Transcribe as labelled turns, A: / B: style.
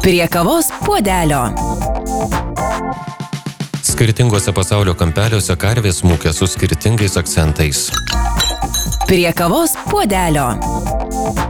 A: Prie kavos puodelio.
B: Skirtingose pasaulio kampeliuose karvės mūkia su skirtingais akcentais.
A: Prie kavos puodelio.